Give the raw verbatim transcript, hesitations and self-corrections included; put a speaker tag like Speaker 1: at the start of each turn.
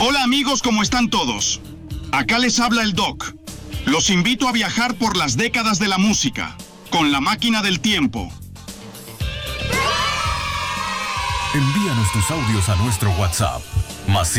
Speaker 1: Hola amigos, ¿cómo están todos? Acá les habla el Doc. Los invito a viajar por las décadas de la música, con la máquina del tiempo.
Speaker 2: Envíanos tus audios a nuestro WhatsApp, más